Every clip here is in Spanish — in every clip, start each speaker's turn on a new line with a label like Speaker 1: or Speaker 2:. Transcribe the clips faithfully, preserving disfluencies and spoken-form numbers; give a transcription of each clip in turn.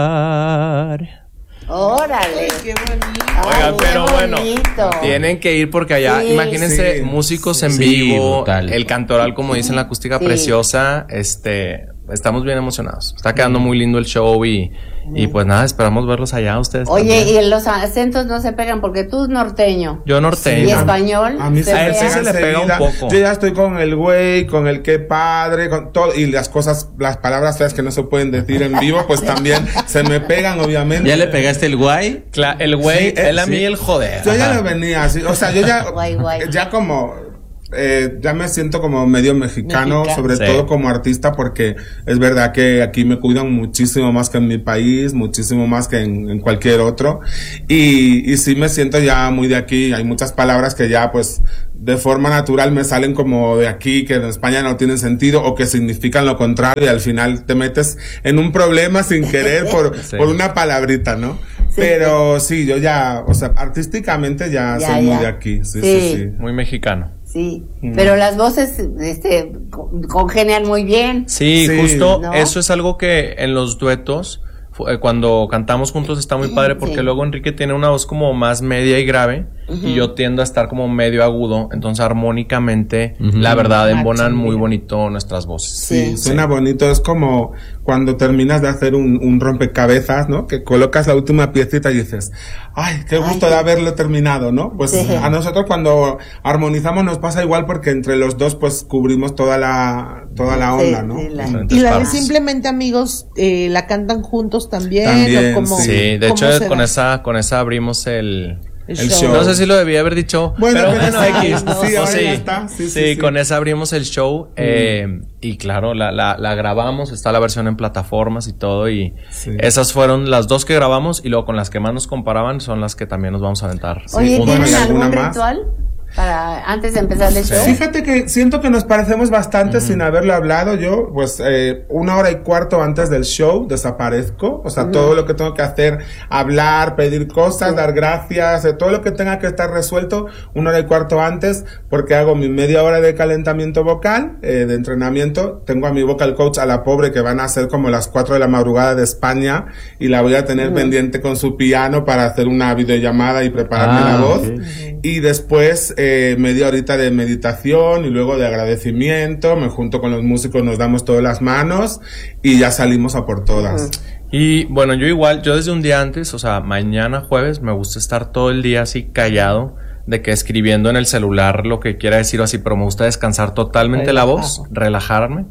Speaker 1: Órale.
Speaker 2: Ay, qué bonito.
Speaker 3: Oigan, pero bueno,
Speaker 1: bonito.
Speaker 3: tienen que ir porque allá,
Speaker 1: Sí,
Speaker 3: imagínense,
Speaker 4: sí,
Speaker 3: músicos en
Speaker 4: sí,
Speaker 3: vivo,
Speaker 4: brutal.
Speaker 3: el cantoral, como dicen, la acústica
Speaker 1: Sí.
Speaker 3: preciosa, este, estamos bien emocionados. Está quedando muy lindo el show y, y pues nada, esperamos verlos allá ustedes.
Speaker 1: Oye,
Speaker 3: también.
Speaker 1: y los acentos no se pegan porque tú es norteño.
Speaker 3: Yo norteño.
Speaker 1: ¿Y español?
Speaker 4: A mí
Speaker 1: se
Speaker 4: se
Speaker 3: A él sí
Speaker 1: pega?
Speaker 3: se le pega un
Speaker 4: enseguida.
Speaker 3: poco.
Speaker 4: Yo ya estoy con el güey, con el qué padre, con todo, y las cosas, las palabras feas que no se pueden decir en vivo, pues también se me pegan, obviamente.
Speaker 5: ¿Ya le pegaste el guay?
Speaker 3: Cla- el güey,
Speaker 4: Sí, eh,
Speaker 3: él a mí
Speaker 4: sí.
Speaker 3: el joder.
Speaker 4: Yo ya
Speaker 3: Ajá.
Speaker 4: lo venía así, o sea, yo ya,
Speaker 1: Guay, guay.
Speaker 4: ya como, eh, ya me siento como medio mexicano,
Speaker 1: Mexicano.
Speaker 4: sobre
Speaker 3: Sí.
Speaker 4: todo como artista, porque es verdad que aquí me cuidan muchísimo más que en mi país, muchísimo más que en, en cualquier otro, y, y sí me siento ya muy de aquí. Hay muchas palabras que ya pues de forma natural me salen como de aquí, que en España no tienen sentido o que significan lo contrario, y al final te metes en un problema sin querer por,
Speaker 3: Sí.
Speaker 4: por una palabrita, ¿no?
Speaker 1: Sí.
Speaker 4: Pero sí, yo ya, o sea, artísticamente ya,
Speaker 1: Ya,
Speaker 4: soy muy
Speaker 1: ya.
Speaker 4: de aquí, sí, sí,
Speaker 1: Sí.
Speaker 4: sí.
Speaker 3: Muy mexicano.
Speaker 1: Sí, pero las voces este, con- congenian muy bien.
Speaker 3: Sí,
Speaker 4: Sí.
Speaker 3: justo
Speaker 1: ¿No?
Speaker 3: eso es algo que en los duetos, fu- eh, cuando cantamos juntos está muy padre porque
Speaker 1: Sí.
Speaker 3: luego Enrique tiene una voz como más media y grave y yo tiendo a estar como medio agudo, entonces armónicamente,
Speaker 5: Ujú.
Speaker 3: la verdad, embonan
Speaker 1: Marchan
Speaker 3: muy
Speaker 1: bien.
Speaker 3: bonito nuestras voces.
Speaker 4: Sí,
Speaker 1: Sí.
Speaker 4: suena bonito. Es como cuando terminas de hacer un, un rompecabezas, ¿no? Que colocas la última piecita y dices, ay, qué gusto
Speaker 1: Ay.
Speaker 4: de haberlo terminado, ¿no? Pues
Speaker 1: Sí.
Speaker 4: a nosotros cuando armonizamos nos pasa igual porque entre los dos pues cubrimos toda la, toda la
Speaker 1: Sí,
Speaker 4: onda, ¿no?
Speaker 1: sí, la-
Speaker 3: Diferentes
Speaker 2: Y la de
Speaker 3: partes.
Speaker 2: Simplemente Amigos, eh, ¿la cantan juntos también?
Speaker 4: También,
Speaker 2: ¿O cómo,
Speaker 4: sí.
Speaker 3: Sí, de
Speaker 2: cómo
Speaker 3: hecho
Speaker 2: se
Speaker 3: con
Speaker 2: da?
Speaker 3: esa con esa abrimos el
Speaker 2: El
Speaker 4: el
Speaker 2: show.
Speaker 4: show.
Speaker 3: no sé si lo debía haber dicho,
Speaker 4: Bueno,
Speaker 3: pero
Speaker 4: pero
Speaker 3: bueno,
Speaker 4: está-
Speaker 3: X.
Speaker 4: sí,
Speaker 3: No,
Speaker 4: ahora
Speaker 3: sí.
Speaker 4: ya está. Sí, sí,
Speaker 3: Sí,
Speaker 4: sí.
Speaker 3: con esa abrimos el show eh, y claro, la, la, la grabamos, está la versión en plataformas y todo y
Speaker 4: Sí.
Speaker 3: esas fueron las dos que grabamos y luego con las que más nos comparaban son las que también nos vamos a aventar.
Speaker 1: Oye,
Speaker 4: juntos.
Speaker 1: ¿tienen
Speaker 4: ¿Y
Speaker 1: algún
Speaker 4: alguna más?
Speaker 1: ritual para antes de empezar el show?
Speaker 4: Fíjate que siento que nos parecemos bastante sin haberlo hablado. Yo, pues, eh, una hora y cuarto antes del show desaparezco. O sea, todo lo que tengo que hacer, hablar, pedir cosas, dar gracias, eh, todo lo que tenga que estar resuelto, una hora y cuarto antes, porque hago mi media hora de calentamiento vocal, eh, de entrenamiento. Tengo a mi vocal coach, a la pobre, que van a ser como las cuatro de la madrugada de España, y la voy a tener pendiente con su piano para hacer una videollamada y prepararme
Speaker 5: Ah,
Speaker 4: la voz.
Speaker 5: ok.
Speaker 4: Y después eh, media horita de meditación y luego de agradecimiento, me junto con los músicos, nos damos todas las manos y ya salimos a por todas.
Speaker 3: Y bueno, yo igual, yo desde un día antes, o sea, mañana jueves, me gusta estar todo el día así callado, de que escribiendo en el celular lo que quiera decir o así, pero me gusta descansar totalmente la voz, relajarme.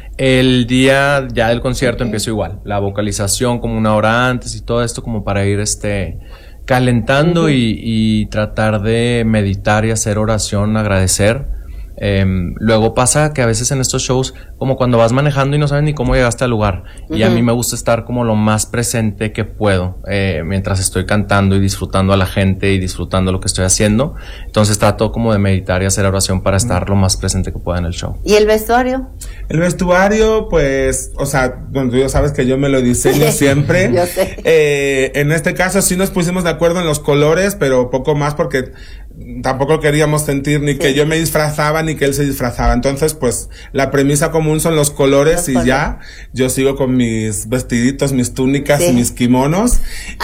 Speaker 3: El día ya del concierto empiezo igual, la vocalización como una hora antes y todo esto como para ir este calentando y, y tratar de meditar y hacer oración, agradecer. Eh, luego pasa que a veces en estos shows, como cuando vas manejando y no sabes ni cómo llegaste al lugar, y a mí me gusta estar como lo más presente que puedo eh, mientras estoy cantando y disfrutando a la gente y disfrutando lo que estoy haciendo. Entonces trato como de meditar y hacer oración para estar lo más presente que pueda en el show.
Speaker 1: ¿Y el vestuario?
Speaker 4: El vestuario, pues, o sea, bueno, tú ya sabes que yo me lo diseño siempre.
Speaker 1: Yo sé.
Speaker 4: Eh, en este caso sí nos pusimos de acuerdo en los colores, pero poco más porque tampoco queríamos sentir ni que yo me disfrazaba ni que él se disfrazaba. Entonces, pues, la premisa común son los colores
Speaker 1: Los
Speaker 4: y
Speaker 1: colores.
Speaker 4: ya. Yo sigo con mis vestiditos, mis túnicas
Speaker 1: Sí.
Speaker 4: y mis kimonos.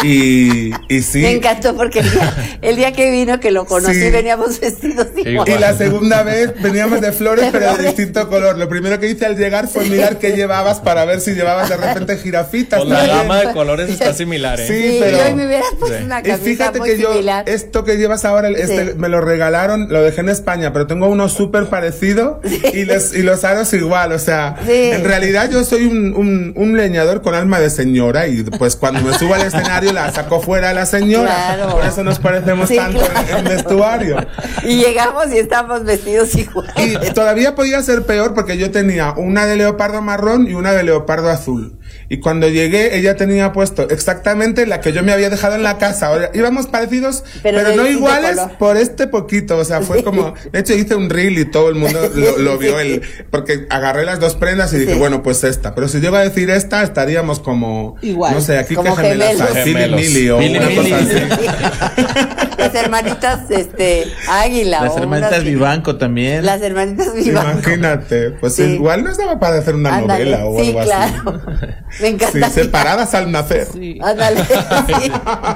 Speaker 4: Y, y sí.
Speaker 1: Me encantó porque el día, el día que vino, que lo conocí,
Speaker 4: Sí.
Speaker 1: veníamos vestidos igual.
Speaker 4: Y la segunda vez veníamos de flores, pero de distinto color. Lo primero que hice al llegar fue mirar qué llevabas para ver si llevabas de repente jirafitas.
Speaker 3: Pues la
Speaker 4: también.
Speaker 3: gama de colores está similar, ¿eh?
Speaker 4: Sí,
Speaker 1: Sí,
Speaker 4: pero-
Speaker 1: yo hoy me hubiera puesto
Speaker 3: Sí.
Speaker 1: una
Speaker 4: Y
Speaker 1: camisa
Speaker 4: fíjate
Speaker 1: muy
Speaker 4: que yo,
Speaker 1: similar.
Speaker 4: esto que llevas ahora, el- este,
Speaker 1: Sí.
Speaker 4: me lo regalaron, lo dejé en España, pero tengo uno súper parecido y, los, y los aros igual, o sea,
Speaker 1: Sí.
Speaker 4: en realidad yo soy un, un, un leñador con alma de señora y pues cuando me subo al escenario la saco fuera a la señora,
Speaker 1: Claro.
Speaker 4: por eso nos parecemos
Speaker 1: Sí,
Speaker 4: tanto
Speaker 1: claro.
Speaker 4: en, en vestuario.
Speaker 1: Y llegamos y estábamos vestidos igual.
Speaker 4: Y todavía podía ser peor porque yo tenía una de leopardo marrón y una de leopardo azul. Y cuando llegué, ella tenía puesto exactamente la que yo me había dejado en la casa. Ahora, íbamos parecidos,
Speaker 1: Pero
Speaker 4: pero,
Speaker 1: de
Speaker 4: no
Speaker 1: distinto
Speaker 4: iguales
Speaker 1: color.
Speaker 4: por este poquito. O sea, fue como, de hecho hice un reel y todo el mundo lo, lo vio, el, porque agarré las dos prendas y dije,
Speaker 1: Sí.
Speaker 4: bueno, pues esta. Pero si llego a decir esta, estaríamos como,
Speaker 2: Igual.
Speaker 4: no sé, aquí
Speaker 1: Como
Speaker 4: que gemelas,
Speaker 1: gemelos.
Speaker 4: Pili
Speaker 3: Gemelos.
Speaker 4: Mili o
Speaker 5: Pili
Speaker 4: una
Speaker 5: Mili.
Speaker 4: cosa así.
Speaker 1: Las hermanitas, este, Águila.
Speaker 5: Las
Speaker 1: o
Speaker 5: hermanitas
Speaker 1: unas que-
Speaker 5: Vivanco también.
Speaker 1: Las hermanitas Vivanco.
Speaker 4: Imagínate, pues
Speaker 1: Sí.
Speaker 4: igual no estaba para hacer una
Speaker 1: Ándale,
Speaker 4: novela o
Speaker 1: sí,
Speaker 4: algo
Speaker 1: claro.
Speaker 4: así.
Speaker 1: Me encanta.
Speaker 4: Sí, separadas al nacer.
Speaker 2: Sí.
Speaker 1: Ándale. Sí.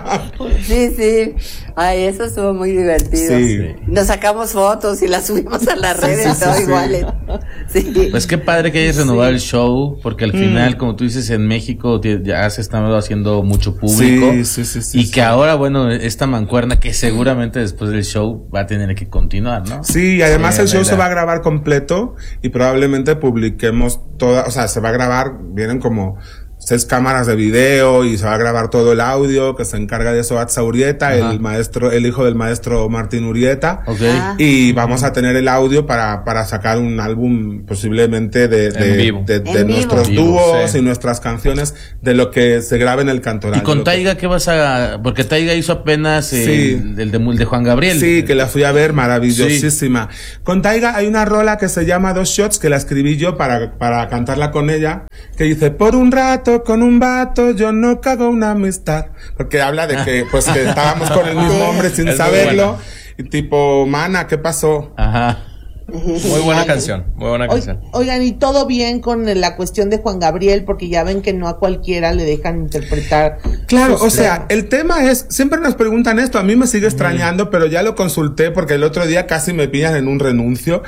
Speaker 1: sí, sí. Ay, eso estuvo muy divertido.
Speaker 4: Sí.
Speaker 1: Nos sacamos fotos y las subimos a las redes,
Speaker 4: sí, sí,
Speaker 1: todo
Speaker 4: sí.
Speaker 1: iguales. Sí.
Speaker 5: Pues qué padre que hayas renovado
Speaker 1: Sí.
Speaker 5: el show, porque al final, como tú dices, en México te- ya se está haciendo mucho público.
Speaker 4: Sí, sí, sí, sí,
Speaker 5: y
Speaker 4: sí.
Speaker 5: que ahora, bueno, esta mancuerna que seguramente después del show va a tener que continuar, ¿no?
Speaker 4: Sí, y además
Speaker 5: Sí,
Speaker 4: el show
Speaker 5: la-
Speaker 4: se va a grabar completo y probablemente publiquemos toda, o sea, se va a grabar, vienen como seis cámaras de video y se va a grabar todo el audio, que se encarga de eso Atza Urieta,
Speaker 5: Ajá.
Speaker 4: el maestro, el hijo del maestro Martín Urieta.
Speaker 5: Ok.
Speaker 1: Ah.
Speaker 4: Y vamos a tener el audio para, para sacar un álbum posiblemente de, de,
Speaker 3: En vivo.
Speaker 4: de, de
Speaker 1: En vivo.
Speaker 4: nuestros
Speaker 3: En vivo,
Speaker 4: dúos
Speaker 3: sí.
Speaker 4: y nuestras canciones, de lo que se grabe en el Cantoral.
Speaker 5: Y con
Speaker 4: de lo que-
Speaker 5: Taiga, ¿qué vas a...? Porque Taiga hizo apenas eh,
Speaker 4: Sí.
Speaker 5: el, el de, el de Juan Gabriel.
Speaker 4: Sí, que la fui a ver, maravillosísima. Con Taiga hay una rola que se llama Dos Shots, que la escribí yo para, para cantarla con ella, que dice, por un rato con un vato yo no cago una amistad. Porque habla de que, pues, que estábamos con el mismo hombre sin
Speaker 3: Es muy
Speaker 4: saberlo.
Speaker 3: buena.
Speaker 4: Y tipo, mana, ¿qué pasó?
Speaker 5: Ajá.
Speaker 3: Muy buena canción, muy buena
Speaker 2: Oi-
Speaker 3: canción.
Speaker 2: Oigan, y todo bien con la cuestión de Juan Gabriel, porque ya ven que no a cualquiera le dejan interpretar.
Speaker 4: Claro,
Speaker 2: sus
Speaker 4: o sea,
Speaker 2: temas.
Speaker 4: el tema es, siempre nos preguntan esto, a mí me sigue extrañando, pero ya lo consulté porque el otro día casi me pillan en un renuncio.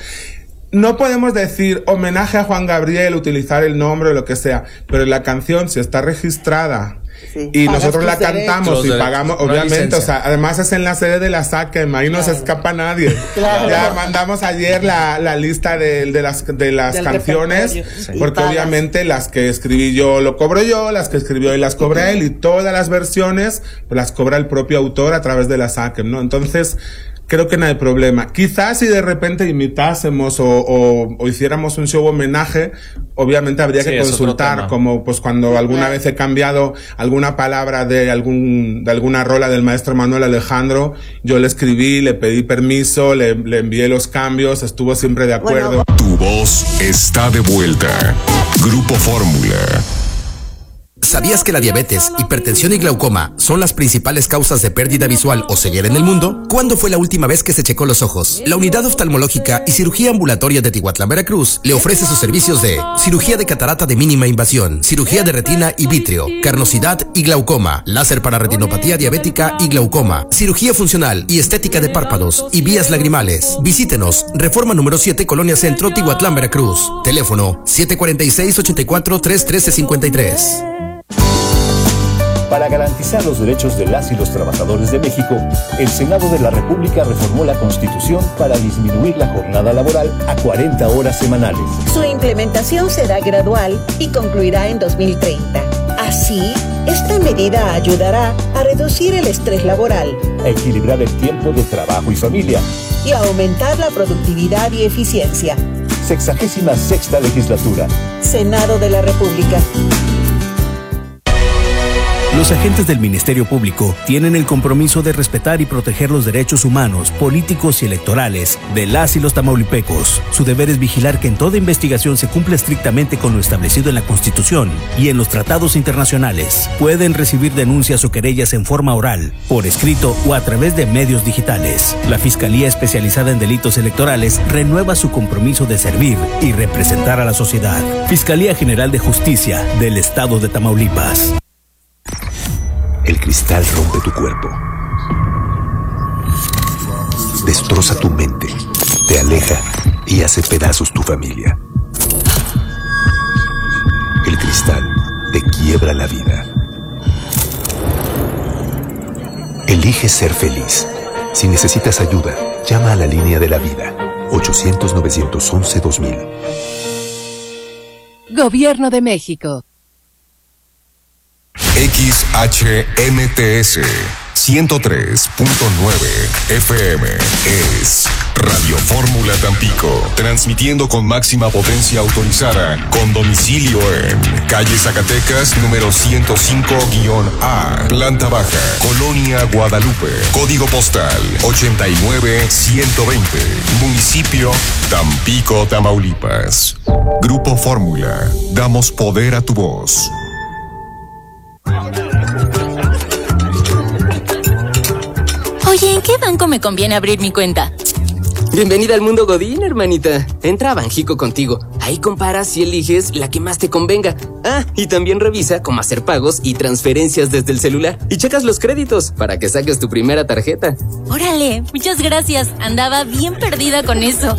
Speaker 4: No podemos decir homenaje a Juan Gabriel, utilizar el nombre o lo que sea, pero la canción, si está registrada
Speaker 1: Sí.
Speaker 4: y
Speaker 2: Pagas
Speaker 4: nosotros
Speaker 2: tus
Speaker 4: la
Speaker 2: derechos.
Speaker 4: cantamos
Speaker 3: Los
Speaker 4: y
Speaker 3: derechos,
Speaker 4: pagamos,
Speaker 3: una
Speaker 4: obviamente,
Speaker 3: licencia.
Speaker 4: o sea, además es en la sede de la SACEM, ahí no se escapa nadie.
Speaker 2: Claro.
Speaker 4: Ya mandamos ayer la, la lista de, de las, de las
Speaker 2: Del
Speaker 4: canciones,
Speaker 2: repertorio.
Speaker 1: Sí.
Speaker 4: porque
Speaker 1: Y pagas.
Speaker 4: obviamente las que escribí yo lo cobro yo, las que escribió él las cobra él, y todas las versiones pues, las cobra el propio autor a través de la SACEM, ¿no? Entonces, creo que no hay problema. Quizás si de repente imitásemos o, o, o hiciéramos un show homenaje, obviamente habría
Speaker 3: Sí,
Speaker 4: que
Speaker 3: es otro
Speaker 4: consultar,
Speaker 3: tema.
Speaker 4: como pues cuando alguna vez he cambiado alguna palabra de algún de alguna rola del maestro Manuel Alejandro, yo le escribí, le pedí permiso, le, le envié los cambios, estuvo siempre de acuerdo.
Speaker 1: Bueno,
Speaker 6: Tu voz está de vuelta. Grupo Fórmula.
Speaker 7: ¿Sabías que la diabetes, hipertensión y glaucoma son las principales causas de pérdida visual o ceguera en el mundo? ¿Cuándo fue la última vez que se checó los ojos? La Unidad Oftalmológica y Cirugía Ambulatoria de Tihuatlán, Veracruz, le ofrece sus servicios de cirugía de catarata de mínima invasión, cirugía de retina y vítreo, carnosidad y glaucoma, láser para retinopatía diabética y glaucoma, cirugía funcional y estética de párpados y vías lagrimales. Visítenos, Reforma número siete, Colonia Centro, Tihuatlán, Veracruz. Teléfono siete cuatro seis, ocho cuatro, tres uno tres cinco tres.
Speaker 8: Para garantizar los derechos de las y los trabajadores de México, el Senado de la República reformó la Constitución para disminuir la jornada laboral a cuarenta horas semanales.
Speaker 9: Su implementación será gradual y concluirá en dos mil treinta. Así, esta medida ayudará a reducir el estrés laboral
Speaker 8: A equilibrar el tiempo de trabajo y familia.
Speaker 9: y a aumentar la productividad y eficiencia.
Speaker 8: Sexagésima sexta legislatura.
Speaker 9: Senado de la República.
Speaker 10: Los agentes del Ministerio Público tienen el compromiso de respetar y proteger los derechos humanos, políticos y electorales de las y los tamaulipecos. Su deber es vigilar que en toda investigación se cumpla estrictamente con lo establecido en la Constitución y en los tratados internacionales. Pueden recibir denuncias o querellas en forma oral, por escrito o a través de medios digitales. La Fiscalía Especializada en Delitos Electorales renueva su compromiso de servir y representar a la sociedad. Fiscalía General de Justicia del Estado de Tamaulipas.
Speaker 11: El cristal rompe tu cuerpo, destroza tu mente, te aleja y hace pedazos tu familia. El cristal te quiebra la vida. Elige ser feliz. Si necesitas ayuda, llama a la línea de la vida, ochocientos, novecientos once, dos mil.
Speaker 12: Gobierno de México.
Speaker 6: X H M T S ciento tres punto nueve F M es Radio Fórmula Tampico, transmitiendo con máxima potencia autorizada, con domicilio en calle Zacatecas número ciento cinco A, planta baja, Colonia Guadalupe, código postal ochenta y nueve ciento veinte, municipio Tampico, Tamaulipas. Grupo Fórmula, damos poder a tu voz.
Speaker 13: Oye, ¿en qué banco me conviene abrir mi cuenta?
Speaker 14: Bienvenida al mundo Godín, hermanita. Entra a Banjico contigo.
Speaker 12: Ahí comparas y eliges la que más te convenga. Ah, y también revisa cómo hacer pagos y transferencias desde el celular. Y checas los créditos para que saques tu primera tarjeta.
Speaker 13: Órale, muchas gracias. Andaba bien perdida con eso.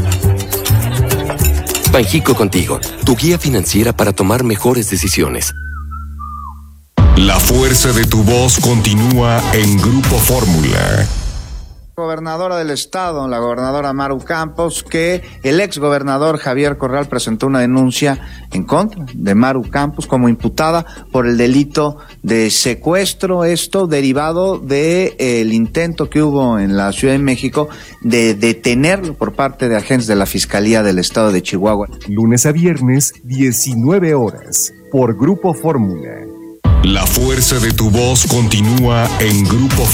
Speaker 14: Banjico Contigo, tu guía financiera para tomar mejores decisiones.
Speaker 6: La fuerza de tu voz continúa en Grupo Fórmula.
Speaker 15: Gobernadora del estado, la gobernadora Maru Campos, que el ex gobernador Javier Corral presentó una denuncia en contra de Maru Campos como imputada por el delito de secuestro, esto derivado de eh, el intento que hubo en la Ciudad de México de detenerlo por parte de agentes de la Fiscalía del estado de Chihuahua.
Speaker 6: Lunes a viernes, diecinueve horas, por Grupo Fórmula. La fuerza de tu voz continúa en Grupo